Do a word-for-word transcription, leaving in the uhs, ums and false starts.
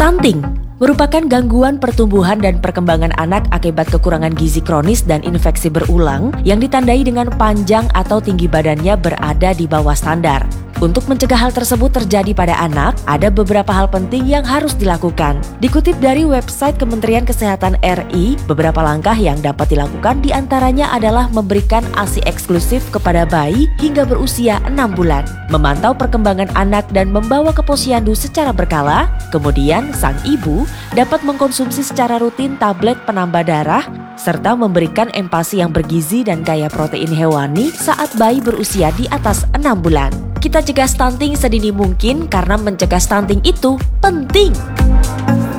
Stunting merupakan gangguan pertumbuhan dan perkembangan anak akibat kekurangan gizi kronis dan infeksi berulang yang ditandai dengan panjang atau tinggi badannya berada di bawah standar. Untuk mencegah hal tersebut terjadi pada anak, ada beberapa hal penting yang harus dilakukan. Dikutip dari website Kementerian Kesehatan R I, beberapa langkah yang dapat dilakukan diantaranya adalah memberikan ASI eksklusif kepada bayi hingga berusia enam bulan, memantau perkembangan anak dan membawa ke posyandu secara berkala. Kemudian sang ibu dapat mengkonsumsi secara rutin tablet penambah darah, serta memberikan empasi yang bergizi dan kaya protein hewani saat bayi berusia di atas enam bulan. Kita cegah stunting sedini mungkin karena mencegah stunting itu penting.